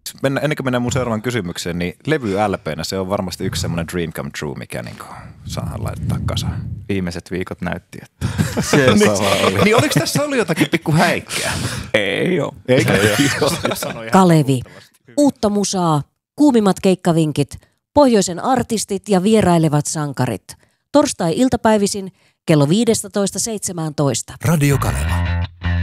ennen kuin mennään mun seuraavaan kysymykseen, niin levy LP:nä se on varmasti yksi semmoinen dream come true, mikä niin saadaan laittaa kasaan. Viimeiset viikot näytti, että se oli. Niin oliko tässä ollut jotakin pikku häikkää? Ei oo. Eikä Kalevi. Uutta musaa, kuumimmat keikkavinkit, pohjoisen artistit ja vierailevat sankarit. Torstai-iltapäivisin kello 15.17. Radio Kaleva.